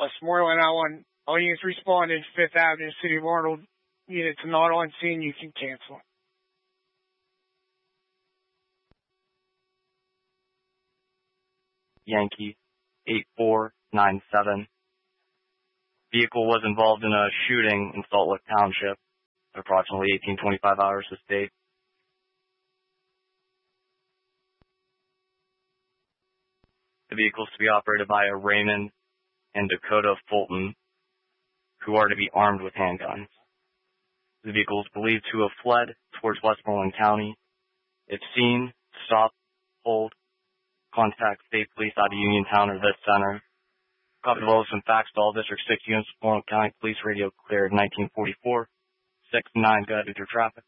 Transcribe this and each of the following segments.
Westmoreland, I1. All units responded, 5th Avenue, City of Arnold. Units not on scene, you can cancel. Yankee 8497. Vehicle was involved in a shooting in Salt Lake Township at approximately 1825 hours this date. The vehicle is to be operated by a Raymond and Dakota Fulton, who are to be armed with handguns. The vehicle is believed to have fled towards Westmoreland County. If seen, stop, hold, contact state police out of Uniontown or this center. Copy of all and facts to all District 6 units, Westmoreland County Police Radio cleared 1944. 6-9, go ahead with your traffic.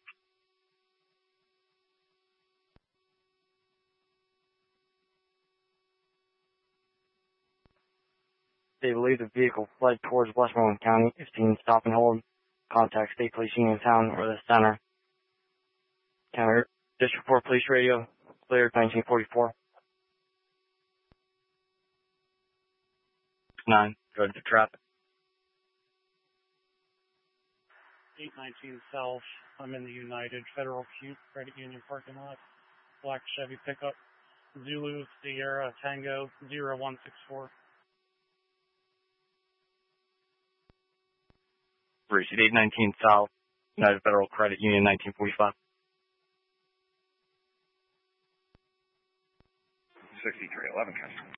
They believe the vehicle fled towards Westmoreland County. If seen, stop and hold. Contact State Police Uniontown or the center. Counter District 4 Police Radio, cleared 1944. 9, go to the traffic. 819 South. I'm in the United Federal Credit Union parking lot. Black Chevy pickup. Zulu Sierra Tango 0164. Reached 819 South, United Federal Credit Union, 1945. 6311,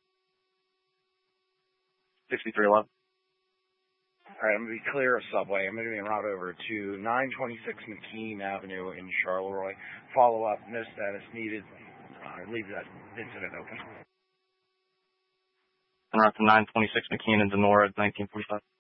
6311. All right, I'm going to be clear of Subway. I'm going to be en route over to 926 McKean Avenue in Charleroi. Follow up, no status needed. Leave that incident open. En route to 926 McKean in Denora, 1945.